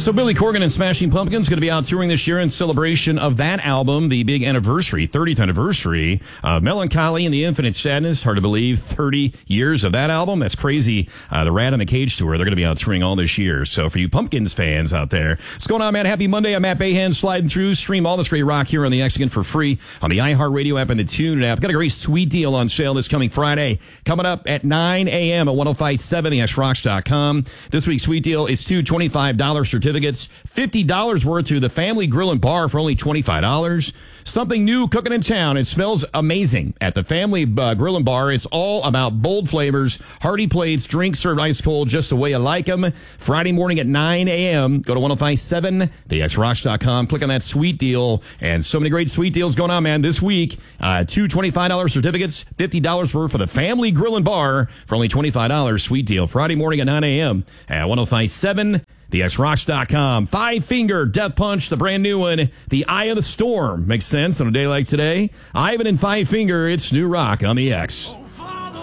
So Billy Corgan and Smashing Pumpkins going to be out touring this year in celebration of that album, the big anniversary, 30th anniversary of Melancholy and the Infinite Sadness. Hard to believe, 30 years of that album. That's crazy. The Rat on the Cage tour, they're going to be out touring all this year. So for you Pumpkins fans out there, what's going on, man? Happy Monday. I'm Matt Bayhan, sliding through. Stream all this great rock here on the X again for free on the iHeartRadio app and the TuneIn app. Got a great sweet deal on sale this coming Friday. Coming up at 9 a.m. at 1057 thexrocks.com. This week's sweet deal is two $25 certificates, $50 worth to the Family Grill and Bar for only $25. Something new cooking in town. It smells amazing at the Family Grill and Bar. It's all about bold flavors, hearty plates, drinks served ice cold just the way you like them. Friday morning at 9 a.m. Go to 1057 thexrocks.com. Click on that sweet deal. And so many great sweet deals going on, man. This week, two $25 certificates, $50 worth for the Family Grill and Bar for only $25. Sweet deal. Friday morning at 9 a.m. at 1057 thexrocks.com. Five Finger Death Punch, the brand new one. The Eye of the Storm. Makes sense on a day like today. Ivan and Five Finger, it's new rock on the X.